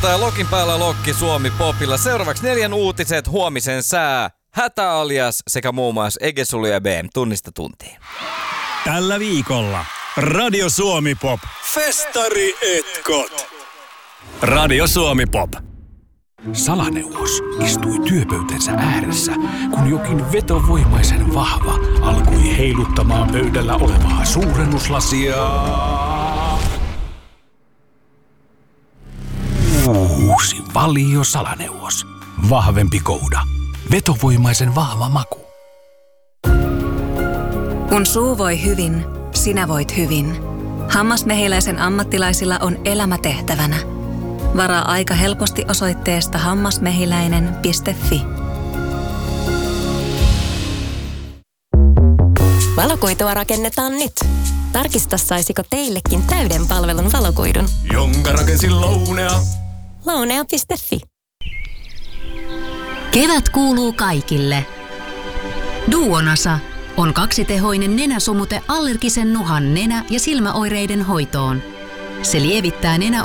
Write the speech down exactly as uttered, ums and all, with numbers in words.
Ja Lokin päällä Lokki Suomi Popilla. Seuraavaksi neljän uutiset, huomisen sää, hätäalias sekä muun muassa Egesulu ja B M tunnista tuntiin. Tällä viikolla Radio Suomi Pop. Festari etkot. Radio Suomi Pop. Salaneuvos istui työpöytänsä ääressä, kun jokin vetovoimaisen vahva alkoi heiluttamaan pöydällä olevaa suurennuslasia. Uusi Valio Salaneuvos. Vahvempi kouda. Vetovoimaisen vahva maku. Kun suu voi hyvin, sinä voit hyvin. Hammasmehiläisen ammattilaisilla on elämä tehtävänä. Varaa aika helposti osoitteesta hammasmehiläinen piste fi. Valokuitua rakennetaan nyt. Tarkista, saisiko teillekin täyden palvelun valokuidun. Jonka rakensin Lounea. Lounea piste fi. Kevät kuuluu kaikille. Duonasa on kaksitehoinen nenäsumute allergisen nuhan nenä- ja silmäoireiden hoitoon. Se lievittää nenä